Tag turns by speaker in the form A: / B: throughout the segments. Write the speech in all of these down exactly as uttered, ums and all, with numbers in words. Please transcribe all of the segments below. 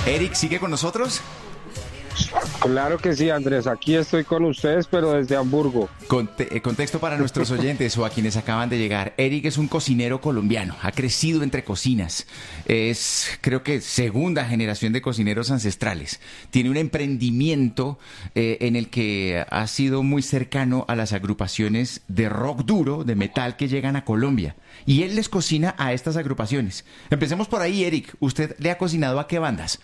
A: Eric, ¿sigue con nosotros?
B: Claro que sí, Andrés, aquí estoy con ustedes, pero desde Hamburgo.
A: Conte- eh, contexto para nuestros oyentes o a quienes acaban de llegar. Eric es un cocinero colombiano, ha crecido entre cocinas. Es, creo que, segunda generación de cocineros ancestrales. Tiene un emprendimiento eh, en el que ha sido muy cercano a las agrupaciones de rock duro, de metal que llegan a Colombia. Y él les cocina a estas agrupaciones. Empecemos por ahí, Eric. ¿Usted le ha cocinado a qué bandas?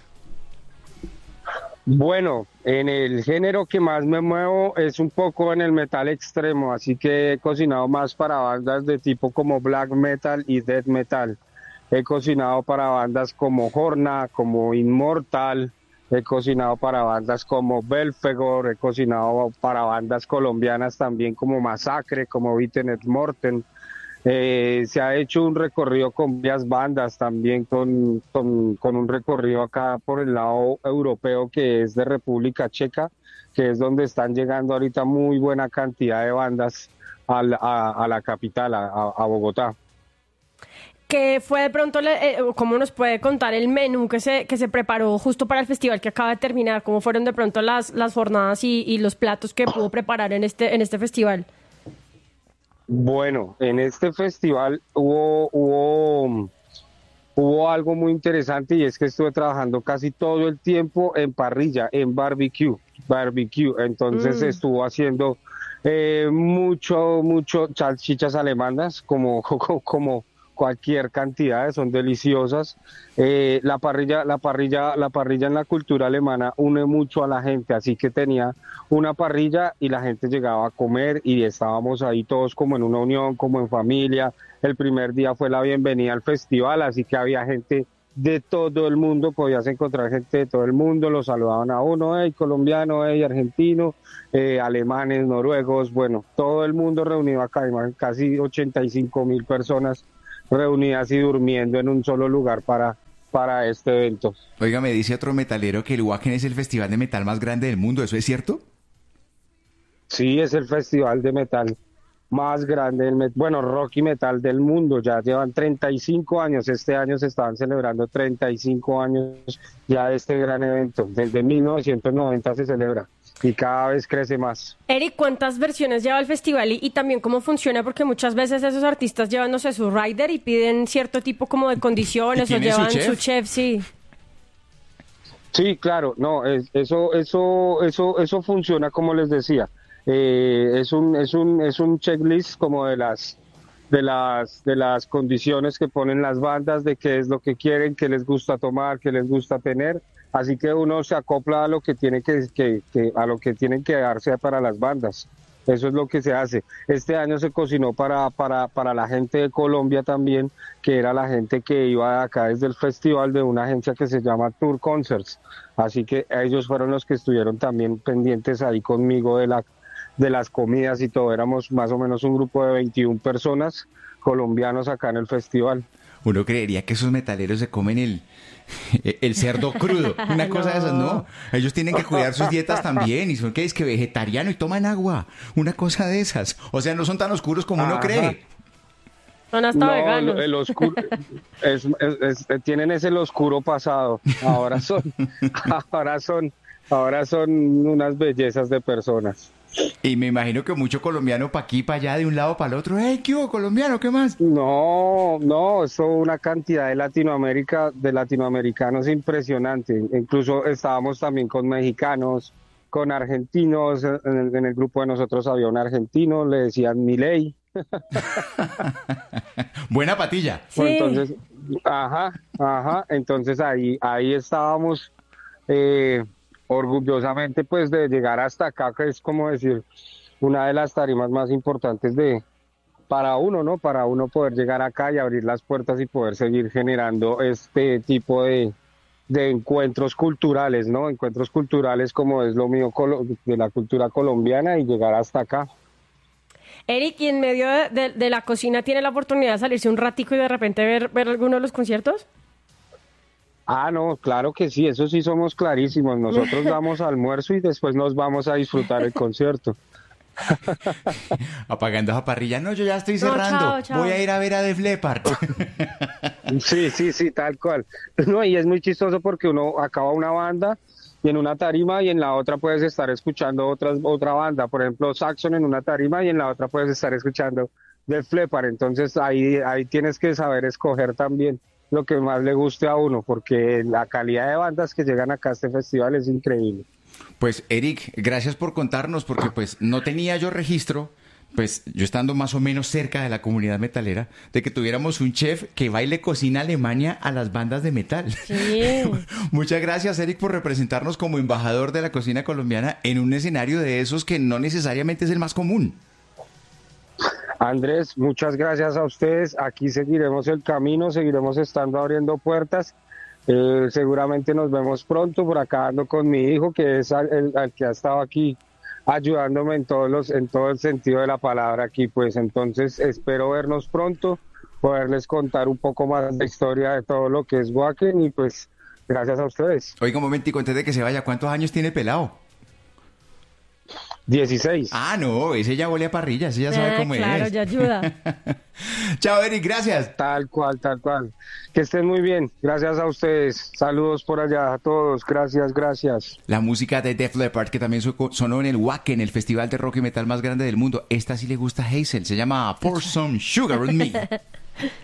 B: Bueno, en el género que más me muevo es un poco en el metal extremo, así que he cocinado más para bandas de tipo como black metal y death metal. He cocinado para bandas como Horna, como Immortal, he cocinado para bandas como Belfegor, he cocinado para bandas colombianas también como Masacre, como Viten et Morten. Eh, se ha hecho un recorrido con varias bandas también, con, con, con un recorrido acá por el lado europeo que es de República Checa, que es donde están llegando ahorita muy buena cantidad de bandas al- a, a la capital, a, a- a Bogotá.
C: ¿Qué fue de pronto, le- eh, o cómo nos puede contar el menú que se, que se preparó justo para el festival que acaba de terminar? ¿Cómo fueron de pronto las, las jornadas y, y los platos que pudo preparar en este, en este festival?
B: Bueno, en este festival hubo, hubo, hubo algo muy interesante y es que estuve trabajando casi todo el tiempo en parrilla, en barbecue, barbecue. Entonces
C: Mm.
B: estuvo haciendo eh, mucho, mucho salchichas alemanas, como, como cualquier cantidad, son deliciosas. Eh, la parrilla, la parrilla, la parrilla en la cultura alemana une mucho a la gente, así que tenía una parrilla y la gente llegaba a comer y estábamos ahí todos como en una unión, como en familia. El primer día fue la bienvenida al festival, así que había gente de todo el mundo, podías encontrar gente de todo el mundo, los saludaban a uno, hey, colombiano, hey, argentino, eh, alemanes, noruegos, bueno, todo el mundo reunido acá, casi ochenta y cinco mil personas reunidas y durmiendo en un solo lugar para, para este evento.
A: Oiga, me dice otro metalero que el Wacken es el festival de metal más grande del mundo. ¿Eso es cierto?
B: Sí, es el festival de metal más grande, del met- bueno, rock y metal del mundo. Ya llevan treinta y cinco años. Este año se estaban celebrando treinta y cinco años ya de este gran evento. Desde mil novecientos noventa se celebra y cada vez crece más.
C: Eric, ¿cuántas versiones lleva el festival y, y también cómo funciona? Porque muchas veces esos artistas llevan, no sé, su rider y piden cierto tipo como de condiciones
A: ¿Y
C: o
A: tiene su
C: llevan
A: chef?
C: su chef, sí.
B: Sí, claro, no, es- eso, eso, eso, eso funciona como les decía. Eh, es un, es un, es un checklist como de las, de las, de las condiciones que ponen las bandas, de qué es lo que quieren, qué les gusta tomar, qué les gusta tener. Así que uno se acopla a lo que tiene que, que, que- a lo que tienen que darse para las bandas. Eso es lo que se hace. Este año se cocinó para, para, para la gente de Colombia también, que era la gente que iba de acá desde el festival de una agencia que se llama Tour Concerts. Así que ellos fueron los que estuvieron también pendientes ahí conmigo de la, de las comidas y todo. Éramos más o menos un grupo de veintiuna personas colombianos acá en el festival.
A: Uno creería que esos metaleros se comen el, el cerdo crudo. Una cosa de esas,
C: No.
A: no. Ellos tienen que cuidar sus dietas también. Y son que es que vegetariano y toman agua. Una cosa de esas. O sea, no son tan oscuros como uno
B: Ajá.
A: cree.
C: Son hasta
B: No,
C: veganos.
B: el, el oscuro, es, es- es- tienen ese el oscuro pasado. Ahora son, ahora son, ahora son unas bellezas de personas.
A: Y me imagino que mucho colombiano pa' aquí, pa' allá, de un lado para el otro. ¡Ey, qué hubo, colombiano! ¿Qué más?
B: No, no, eso una cantidad de Latinoamérica, de latinoamericanos impresionante. Incluso estábamos también con mexicanos, con argentinos. En el, en el grupo de nosotros había un argentino, le decían Milei.
A: Buena patilla.
C: Sí.
B: Bueno, entonces, ajá, ajá, entonces ahí, ahí estábamos eh, orgullosamente pues de llegar hasta acá, que es como decir una de las tarimas más importantes de para uno, ¿no? Para uno poder llegar acá y abrir las puertas y poder seguir generando este tipo de, de encuentros culturales, ¿no? Encuentros culturales como es lo mío colo- de la cultura colombiana y llegar hasta acá.
C: Eric, ¿y en medio de, de- de la cocina tiene la oportunidad de salirse un ratico y de repente ver, ver alguno de los conciertos?
B: Ah, no, claro que sí, eso sí somos clarísimos. Nosotros damos almuerzo y después nos vamos a disfrutar el concierto.
A: Apagando esa parrilla. No, yo ya estoy
C: No,
A: cerrando.
C: chao, chao.
A: Voy a ir a ver a Def Leppard.
B: Sí, sí, sí, tal cual. No, y es muy chistoso porque uno acaba una banda y en una tarima y en la otra puedes estar escuchando otras, otra banda. Por ejemplo, Saxon en una tarima y en la otra puedes estar escuchando Def Leppard. Entonces ahí, ahí tienes que saber escoger también lo que más le guste a uno, porque la calidad de bandas que llegan acá a este festival es increíble.
A: Pues Eric, gracias por contarnos, porque pues no tenía yo registro, pues yo estando más o menos cerca de la comunidad metalera, de que tuviéramos un chef que baile cocina Alemania a las bandas de metal.
C: Sí.
A: Muchas gracias, Eric, por representarnos como embajador de la cocina colombiana en un escenario de esos que no necesariamente es el más común.
B: Andrés, muchas gracias a ustedes. Aquí seguiremos el camino, seguiremos estando abriendo puertas. Eh, seguramente nos vemos pronto. Por acá ando con mi hijo, que es al, el, al que ha estado aquí ayudándome en todos los, en todo el sentido de la palabra aquí. Pues entonces espero vernos pronto, poderles contar un poco más de historia de todo lo que es Wacken y pues gracias a ustedes.
A: Oiga, un momentico, antes de que se vaya, ¿cuántos años tiene el pelado?
B: dieciséis.
A: Ah, no, ese ya huele a parrilla, ese ya sabe
C: Ah,
A: cómo
C: claro,
A: es.
C: ya ayuda.
A: Chao, Eric, gracias.
B: Tal cual, tal cual. Que estén muy bien. Gracias a ustedes. Saludos por allá a todos. Gracias, gracias.
A: La música de Def Leppard, que también so- sonó en el Wacken, el festival de rock y metal más grande del mundo. Esta sí le gusta a Hazel, se llama Pour Some Sugar on Me.